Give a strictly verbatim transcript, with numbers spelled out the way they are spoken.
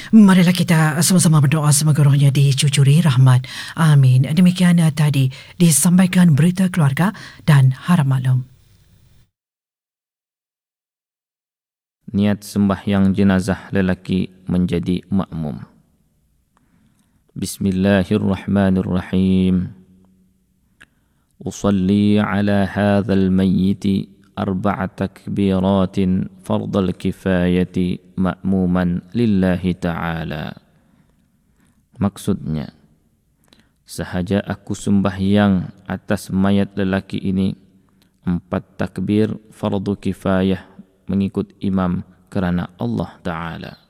Marilah kita sama-sama berdoa semoga rohnya dicucuri rahmat. Amin. Demikian tadi disampaikan berita keluarga dan haram maklum. Niat sembahyang jenazah lelaki menjadi makmum. Bismillahirrahmanirrahim. Usalli ala hadzal mayyit arba'a takbiratin fardal kifayati ma'muman lillahi ta'ala. Maksudnya, sahaja aku sembahyang atas mayat lelaki ini empat takbir fardu kifayah mengikut imam kerana Allah Ta'ala.